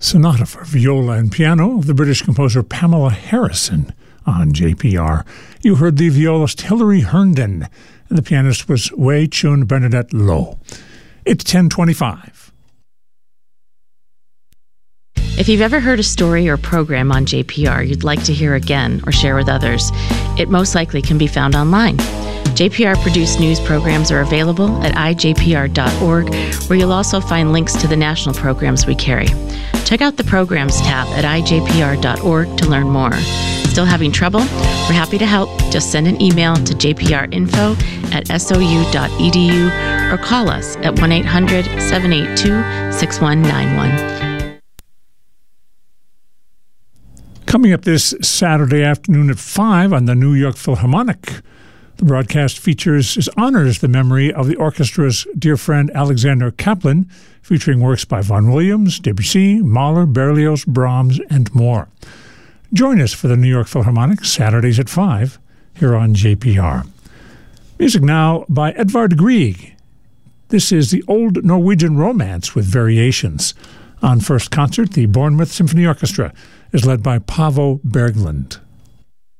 Sonata for viola and piano of the British composer Pamela Harrison on JPR. You heard the violist Hilary Herndon, and the pianist was Wei Chun Bernadette Lo. It's 10:25. If you've ever heard a story or program on JPR you'd like to hear again or share with others, it most likely can be found online. JPR-produced news programs are available at ijpr.org, where you'll also find links to the national programs we carry. Check out the Programs tab at ijpr.org to learn more. Still having trouble? We're happy to help. Just send an email to jprinfo@sou.edu or call us at 1-800-782-6191. Coming up this Saturday afternoon at 5 on the New York Philharmonic, the broadcast honors the memory of the orchestra's dear friend Alexander Kaplan, featuring works by Vaughan Williams, Debussy, Mahler, Berlioz, Brahms, and more. Join us for the New York Philharmonic, Saturdays at 5, here on JPR. Music now by Edvard Grieg. This is the Old Norwegian Romance with variations. On first concert, the Bournemouth Symphony Orchestra is led by Paavo Berglund.